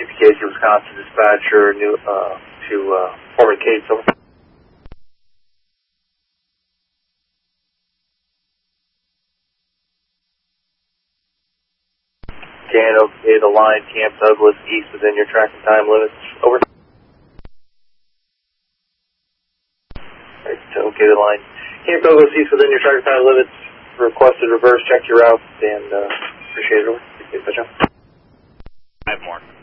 CPKC Wisconsin dispatcher to Foreman Cates, over. Dan, okay, the line, Camp Douglas East within your tracking time limits, over. Right, okay, the line, Camp Douglas East within your tracking time limits, requested reverse, check your route, and appreciate it, over. Good job. 5 more.